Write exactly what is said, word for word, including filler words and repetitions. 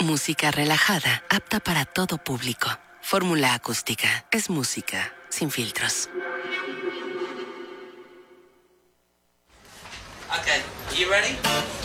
Música relajada, apta para todo público. Fórmula Acústica. Es música sin filtros. Okay, you ready?